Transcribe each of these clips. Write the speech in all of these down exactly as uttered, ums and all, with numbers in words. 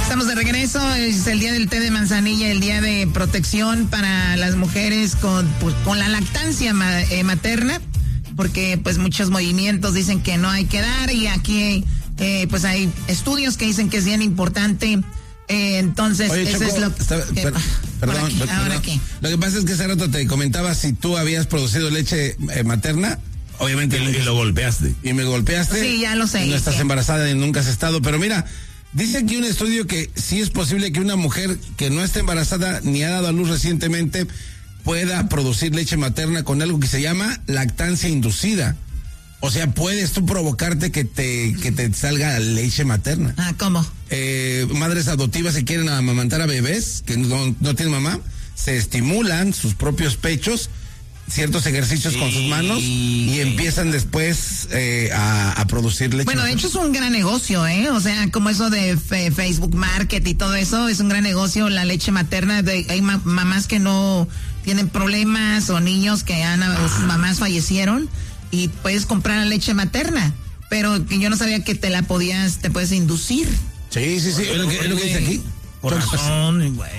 Estamos de regreso, es el día del té de manzanilla, el día de protección para las mujeres con, pues, con la lactancia ma, eh, materna, porque pues muchos movimientos dicen que no hay que dar y aquí eh, pues hay estudios que dicen que es bien importante. Eh, entonces, Oye, eso Choco, es lo está, que... per, perdón, aquí, perdón. ahora qué. Lo que pasa es que hace rato te comentaba si tú habías producido leche eh, materna. Obviamente. Y, y lo golpeaste. Y me golpeaste. Sí, ya lo sé. No estás ¿qué? embarazada y nunca has estado. Pero mira, dice aquí un estudio que sí es posible que una mujer que no esté embarazada ni ha dado a luz recientemente pueda producir leche materna con algo que se llama lactancia inducida. O sea, puedes tú provocarte que te, que te salga leche materna. Ah, ¿cómo? Eh, madres adoptivas que quieren amamantar a bebés que no, no tienen mamá, se estimulan sus propios pechos, ciertos ejercicios sí, con sus manos y sí. empiezan después eh, a, a producir leche. Bueno, de hecho es un gran negocio, ¿eh? O sea, como eso de fe, Facebook Market y todo eso, es un gran negocio la leche materna. De, hay ma- mamás que no tienen problemas o niños que han, ah. sus mamás fallecieron y puedes comprar la leche materna, pero que yo no sabía que te la podías, te puedes inducir. Sí, sí, sí, es lo que, es lo que dice aquí. Por razón, güey.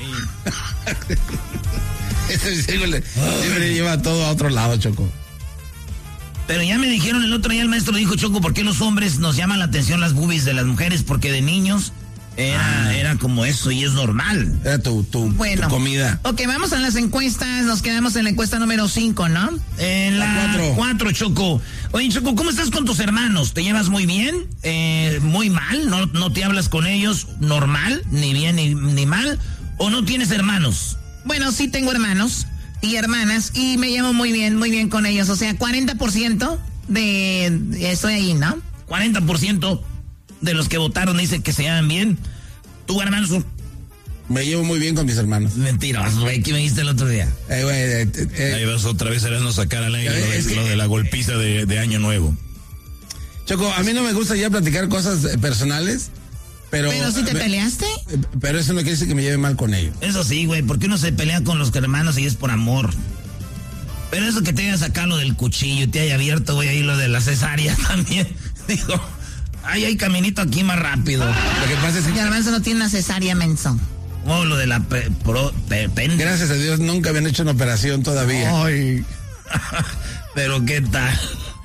Ese siempre le lleva todo a otro lado, Choco. Pero ya me dijeron el otro día, el maestro dijo, Choco, ¿por qué los hombres nos llaman la atención las boobies de las mujeres? Porque de niños era, ah. era como eso y es normal. Era tu, tu, bueno, tu comida. Ok, vamos a las encuestas. Nos quedamos en la encuesta número cinco, ¿no? En la cuatro, Choco. Oye, Choco, ¿cómo estás con tus hermanos? ¿Te llevas muy bien? Eh, ¿Muy mal? ¿No, no te hablas con ellos normal? ¿Ni bien ni, ni mal? ¿O no tienes hermanos? Bueno, sí tengo hermanos y hermanas y me llevo muy bien, muy bien con ellos. O sea, cuarenta por ciento de, de estoy ahí, ¿no? cuarenta por ciento de los que votaron dicen que se llevan bien. ¿Tú, hermanos? Me llevo muy bien con mis hermanos. Mentiras, güey, ¿qué me dijiste el otro día? Eh, güey, eh, eh, Ahí vas otra vez a no sacar al aire eh, es lo, que, lo de la golpiza de, de Año Nuevo. Choco, a mí no me gusta ya platicar cosas personales. Pero, ¿Pero si te me, peleaste? Pero eso no quiere decir que me lleve mal con ellos. Eso sí, güey, porque uno se pelea con los hermanos y es por amor. Pero eso que te haya sacado lo del cuchillo y te haya abierto, güey, ahí lo de la cesárea también. Digo, ay, hay caminito aquí más rápido. Lo que pasa es que Garbanzo no tiene una cesárea, menso. Oh, lo de la pe, pro, pe, pen. Gracias a Dios nunca habían hecho una operación todavía. Ay. Pero qué tal.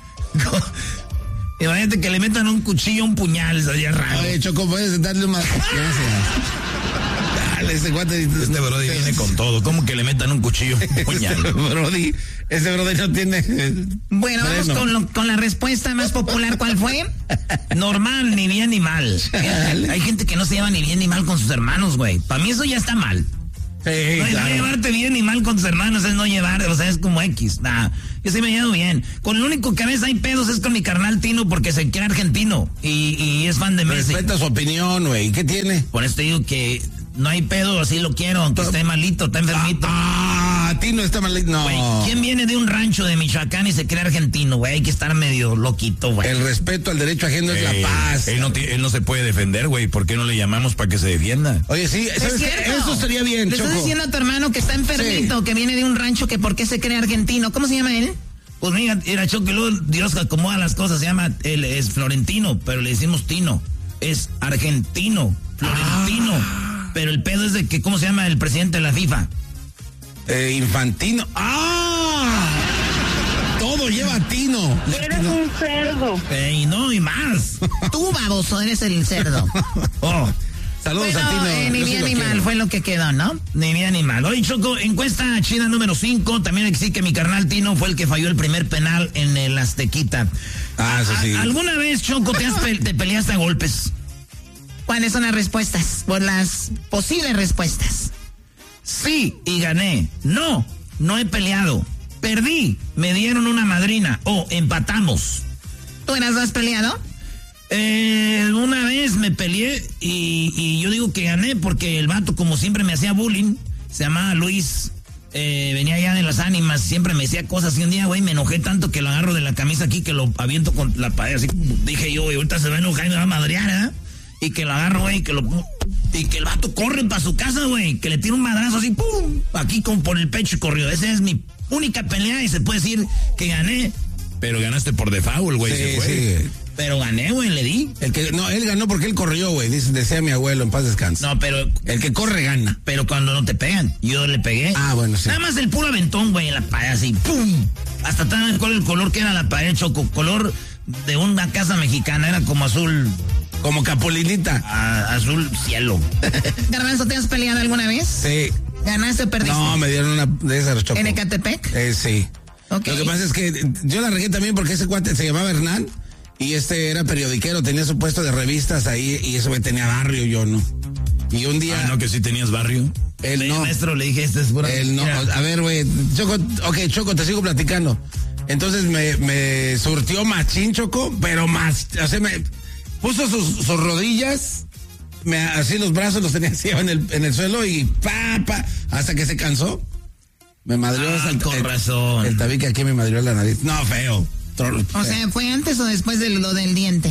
Imagínate que le metan un cuchillo, un puñal, sería raro. Oye, Choco, puedes darle más. Gracias. Dale, ese guante. Este brody viene con todo. ¿Cómo que le metan un cuchillo, un puñal? Ese brody, ese brody no tiene. Bueno, vamos con, lo, con la respuesta más popular. ¿Cuál fue? Normal, ni bien ni mal. Hay, hay gente que no se lleva ni bien ni mal con sus hermanos, güey. Para mí eso ya está mal. Sí, no, claro. No llevarte bien ni mal con tus hermanos es no llevar, o sea, es como X. Nah, yo sí me llevo bien. Con lo único que a veces hay pedos es con mi carnal Tino porque se quiere argentino y, y es fan de Messi. Respeta su opinión, güey. ¿Qué tiene? Por eso te digo que no hay pedo, así lo quiero, aunque esté malito, está enfermito. Ah, ah Tino está malito. No. Güey, ¿quién viene de un rancho de Michoacán y se cree argentino, güey? Hay que estar medio loquito, güey. El respeto al derecho ajeno eh, es la paz. Él no, él no se puede defender, güey. ¿Por qué no le llamamos para que se defienda? Oye, sí, ¿sabes qué? Eso estaría bien, Le Choco. estás diciendo a tu hermano que está enfermito, sí. que viene de un rancho, que por qué se cree argentino. ¿Cómo se llama él? Pues mira, era Choco, luego Dios acomoda las cosas. Se llama, él es Florentino, pero le decimos Tino. Es argentino, Florentino. Ah. Pero el pedo es de que, ¿cómo se llama el presidente de la FIFA? Eh, Infantino. ¡Ah! Todo lleva Tino. Eres un cerdo. Eh, y no, y más. Tú, baboso, eres el cerdo. Oh. Saludos bueno, a Tino. Eh, ni bien ni mal fue lo que quedó, ¿no? Ni bien ni mal. Oye, Choco, encuesta china número cinco. También hay que decir que mi carnal Tino fue el que falló el primer penal en el Aztequita. Ah, eso sí. ¿Alguna vez, Choco, te, has pe- te peleaste a golpes? ¿Cuáles son las respuestas? Por las posibles respuestas. Sí, y gané. No, no he peleado. Perdí, me dieron una madrina. O oh, empatamos. ¿Tú eras has peleado? Eh, una vez me peleé y, y yo digo que gané porque el vato, como siempre me hacía bullying, se llamaba Luis, eh, venía allá de las ánimas, siempre me decía cosas y un día, güey, me enojé tanto que lo agarro de la camisa aquí, que lo aviento con la pared, así dije yo, güey, ahorita se va a enojar y me va a madrear, ¿eh? Y que lo agarro, güey, que lo y que el vato corre para su casa, güey, que le tira un madrazo así, pum, aquí con por el pecho y corrió. Esa es mi única pelea y se puede decir que gané. Pero ganaste por default, güey. Sí, se fue. sí. Pero gané, güey, le di. El que, no, él ganó porque él corrió, güey, dice, decía mi abuelo, en paz descanse. No, pero... El que corre gana. Pero cuando no te pegan, yo le pegué. Ah, bueno, sí. Nada más el puro aventón, güey, en la pared, así, ¡pum! Hasta tal cual el color que era la pared, Choco, color de una casa mexicana, era como azul... Como Capolinita. A, azul cielo. Garbanzo, ¿te has peleado alguna vez? Sí. ¿Ganaste o perdiste? No, me dieron una de esas, Choco. ¿En Ecatepec? Eh, sí. Okay. Lo que pasa es que yo la regué también porque ese cuate se llamaba Hernán y este era periodiquero, tenía su puesto de revistas ahí y eso me tenía barrio, yo no. Y un día... Ah, ¿no que sí tenías barrio? Él Le, no. Maestro, le dije, este es pura... Él no. Mira. A ver, güey, Choco, ok, Choco, te sigo platicando. Entonces me, me surtió machín, Choco, pero más, o sea, me puso sus, sus rodillas, me, así los brazos los tenía así en el, en el suelo y pa, pa, hasta que se cansó. Me madrió Ah, el, con el, razón. El tabique aquí me madrió la nariz. No, feo. Tro, O sea, ¿fue antes o después de lo del diente?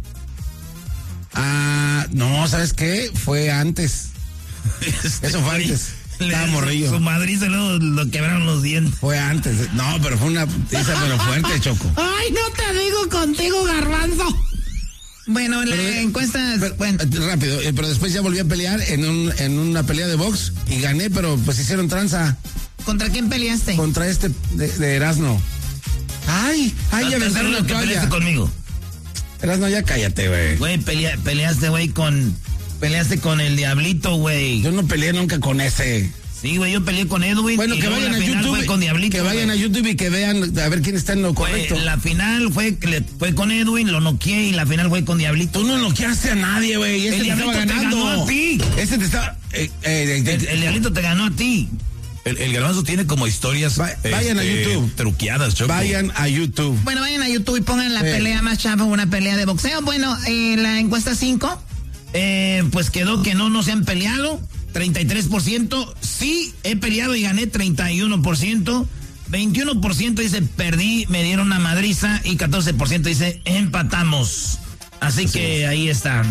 Ah, no, ¿sabes qué? Fue antes. Este, Eso fue antes. Estaba morrillo. Su madriz lo, lo quebraron los dientes. Fue antes. No, pero fue una tiza, pero fuerte, Choco. Ay, no te digo contigo, Garbanzo. Bueno, la Pero, encuesta... Pero, bueno. Rápido, eh, pero después ya volví a pelear en, un, en una pelea de box y gané, pero pues hicieron tranza ¿Contra quién peleaste? contra este de, de Erasno. Ay, ay, ya aventaron la que peleaste toalla. conmigo. Erasno, ya cállate, güey. Güey, pelea, peleaste, güey, con... Peleaste con el Diablito, güey. Yo no peleé nunca con ese. Sí, güey, yo peleé con Edwin. Bueno, y que luego vayan la a final YouTube. Fue con Diablito, que vayan güey. a YouTube y que vean a ver quién está en lo Fue- correcto. La final fue, fue con Edwin, lo noqueé y la final fue con Diablito. Tú no noqueaste a nadie, güey. Ese El te estaba Diablito te ganando. ganó a ti. Ese te estaba. Eh, eh, eh, El, el Diablito te ganó a ti. El, el Garbanzo tiene como historias Va- vayan a este, YouTube. truqueadas, Choco. vayan a YouTube. Bueno, vayan a YouTube y pongan la Sí. pelea más chapa, una pelea de boxeo. Bueno, eh, la encuesta cinco. Eh, pues quedó que no, no se han peleado. treinta y tres por ciento. Sí, he peleado y gané treinta y uno por ciento. veintiuno por ciento dice perdí, me dieron una madriza. Y catorce por ciento dice empatamos. Así que ahí está.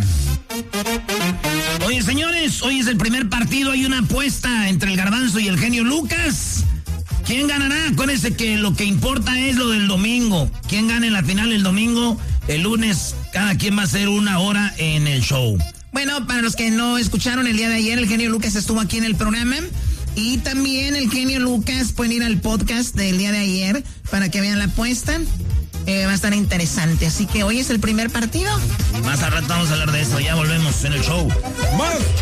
Oye, señores, hoy es el primer partido. Hay una apuesta entre el Garbanzo y el genio Lucas. ¿Quién ganará? Acuérdense que lo que importa es lo del domingo. ¿Quién gana en la final el domingo? El lunes, cada quien va a hacer una hora en el show. Bueno, para los que no escucharon el día de ayer, el genio Lucas estuvo aquí en el programa. Y también el genio Lucas pueden ir al podcast del día de ayer para que vean la apuesta. Eh, va a estar interesante. Así que hoy es el primer partido. Más al rato vamos a hablar de eso. Ya volvemos en el show. ¡Más!